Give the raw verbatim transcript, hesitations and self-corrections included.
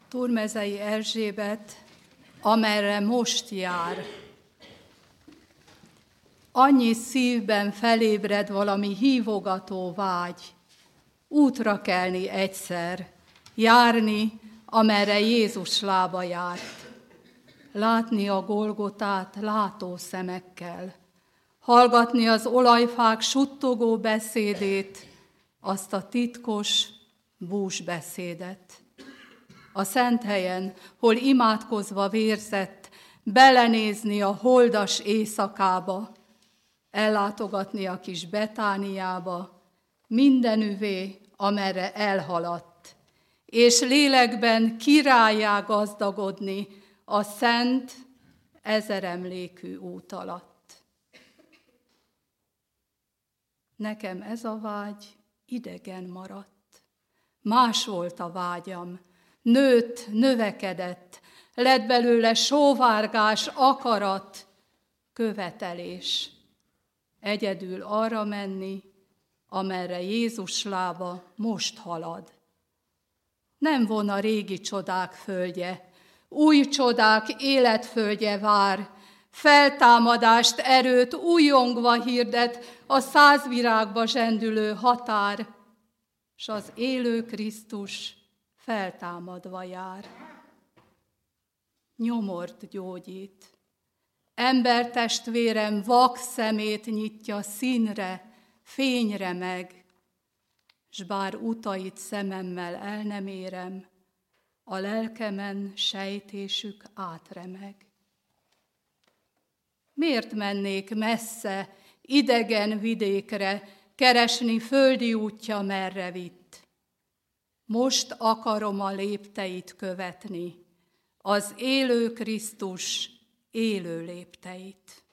Turmezei Erzsébet, amerre most jár. Annyi szívben felébred valami hívogató vágy, útra kelni egyszer, járni, amerre Jézus lába járt. Látni a Golgotát látó szemekkel, hallgatni az olajfák suttogó beszédét, azt a titkos búsbeszédet. A szent helyen, hol imádkozva vérzett, belenézni a holdas éjszakába, ellátogatni a kis Betániába, mindenüvé, amerre elhaladt, és lélekben királlyá gazdagodni a szent, ezeremlékű út alatt. Nekem ez a vágy idegen maradt. Más volt a vágyam, nőtt, növekedett, lett belőle sóvárgás, akarat, követelés. Egyedül arra menni, amerre Jézus lába most halad. Nem von a régi csodák földje, új csodák életföldje vár, feltámadást, erőt újongva hirdet a száz virágba zsendülő határ, s az élő Krisztus feltámadva jár. Nyomort gyógyít, embertestvérem vak szemét nyitja színre, fényre meg, s bár utait szememmel el nem érem, a lelkemen sejtésük átremeg. Miért mennék messze, idegen vidékre, keresni földi útja merre vitt? Most akarom a lépteit követni, az élő Krisztus élő lépteit.